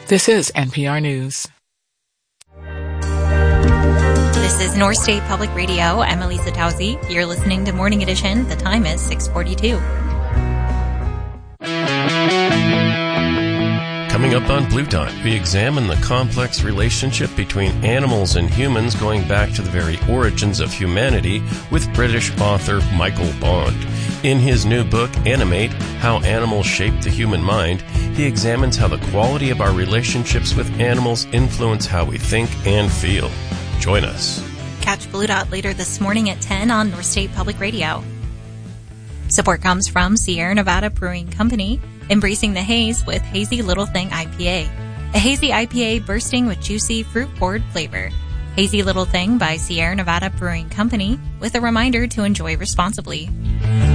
This is NPR News. This is North State Public Radio. I'm Elisa Tausi. You're listening to Morning Edition. The time is 6:42. Coming up on Blue Dot, we examine the complex relationship between animals and humans going back to the very origins of humanity with British author Michael Bond. In his new book, Animate, How Animals Shape the Human Mind, he examines how the quality of our relationships with animals influence how we think and feel. Join us. Catch Blue Dot later this morning at 10 on North State Public Radio. Support comes from Sierra Nevada Brewing Company, embracing the haze with Hazy Little Thing IPA. A hazy IPA bursting with juicy fruit-forward flavor. Hazy Little Thing by Sierra Nevada Brewing Company, with a reminder to enjoy responsibly.